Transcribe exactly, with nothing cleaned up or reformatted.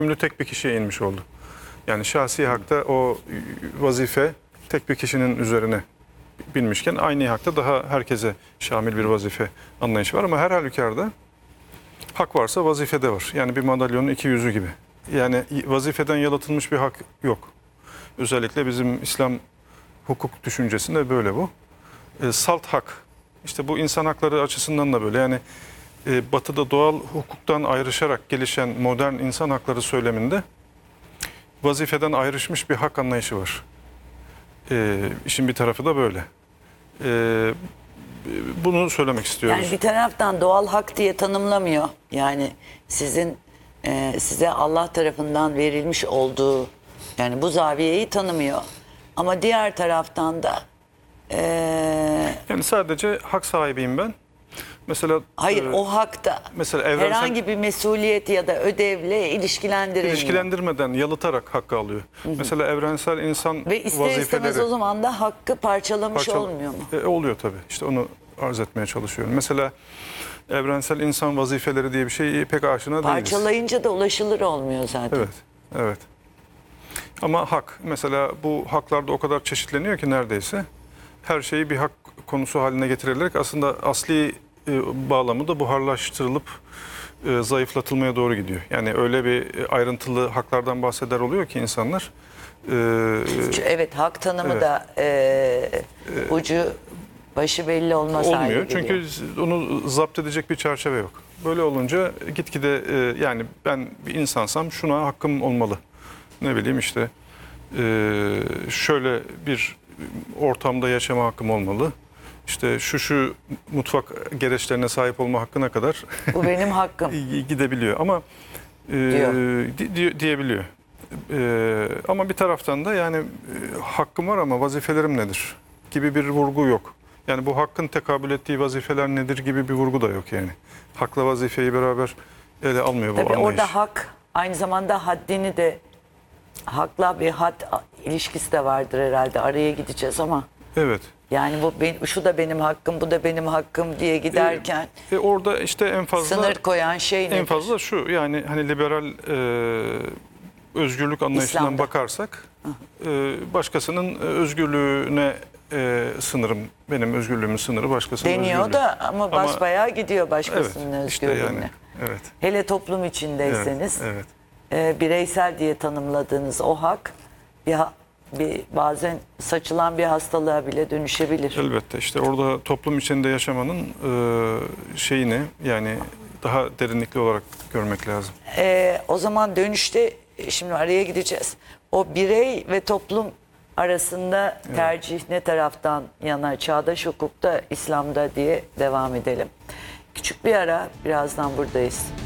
Tümlü tek bir kişiye inmiş oldu. Yani şahsi hakta o vazife tek bir kişinin üzerine binmişken aynı hakta daha herkese şamil bir vazife anlayışı var. Ama her halükarda hak varsa vazife de var. Yani bir madalyonun iki yüzü gibi. Yani vazifeden yalıtılmış bir hak yok. Özellikle bizim İslam hukuk düşüncesinde böyle bu. E, salt hak. İşte bu insan hakları açısından da böyle. Yani e, Batı'da doğal hukuktan ayrışarak gelişen modern insan hakları söyleminde vazifeden ayrışmış bir hak anlayışı var. E, işin bir tarafı da böyle. E, bunu söylemek istiyoruz. Yani bir taraftan doğal hak diye tanımlamıyor. Yani sizin e, size Allah tarafından verilmiş olduğu, yani bu zaviyeyi tanımıyor. Ama diğer taraftan da e, Yani sadece hak sahibiyim ben. Mesela hayır e, o hakta mesela evrensel- herhangi bir mesuliyet ya da ödevle ilişkilendirilmiyor. ilişkilendirmeden yalıtarak hakkı alıyor. Hı hı. Mesela evrensel insan Ve ister vazifeleri istemez o zaman da hakkı parçalamış parçal- olmuyor mu? E, oluyor tabii. İşte onu arz etmeye çalışıyorum. Mesela evrensel insan vazifeleri diye bir şey pek aşina değiliz. Parçalayınca da ulaşılır olmuyor zaten. Evet, evet. Ama hak, mesela bu haklarda o kadar çeşitleniyor ki neredeyse her şeyi bir hak konusu haline getirilerek aslında asli e, bağlamı da buharlaştırılıp e, zayıflatılmaya doğru gidiyor. Yani öyle bir e, ayrıntılı haklardan bahseder oluyor ki insanlar. E, Evet, hak tanımı evet. da e, ucu başı belli olmaz hale Olmuyor geliyor. çünkü onu zapt edecek bir çerçeve yok. Böyle olunca gitgide e, yani ben bir insansam şuna hakkım olmalı. Ne bileyim işte e, şöyle bir ortamda yaşama hakkım olmalı. İşte şu şu mutfak gereçlerine sahip olma hakkına kadar Bu benim hakkım. gidebiliyor ama e, Diyor. di- di- diyebiliyor. E, ama bir taraftan da yani e, hakkım var ama vazifelerim nedir gibi bir vurgu yok. Yani bu hakkın tekabül ettiği vazifeler nedir gibi bir vurgu da yok yani. Hakla vazifeyi beraber ele almıyor bu Tabii anlayış. orada hak aynı zamanda haddini de, hakla bir had ilişkisi de vardır herhalde. Araya gideceğiz ama Evet. yani bu ben, şu da benim hakkım, bu da benim hakkım diye giderken E, orada işte en fazla sınır koyan şey nedir? en fazla şu yani hani liberal e, özgürlük anlayışından İslam'da. bakarsak e, başkasının özgürlüğüne e, sınırım, benim özgürlüğümün sınırı başkasının Deniyor özgürlüğü. da ama basbayağı gidiyor başkasının Evet, işte özgürlüğüne. yani, evet. Hele toplum içindeyseniz Evet, evet. e, bireysel diye tanımladığınız o hak bir, ha- bir bazen saçılan bir hastalığa bile dönüşebilir. Elbette işte orada toplum içinde yaşamanın e, şeyini yani daha derinlikli olarak görmek lazım. E, o zaman dönüşte şimdi araya gideceğiz. O birey ve toplum arasında tercih ne taraftan yana, çağdaş hukukta, İslam'da diye devam edelim. Küçük bir ara, birazdan buradayız.